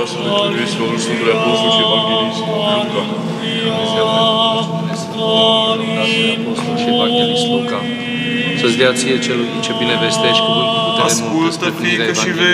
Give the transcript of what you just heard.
să mântuiesc Sfântul Sfântului Apostol și Evanghelist Luca. Apostol și Evanghelist Luca, să-ți dea ție celui ce bine vestești cuvânt cu putere multă spre plinirea Evangheliei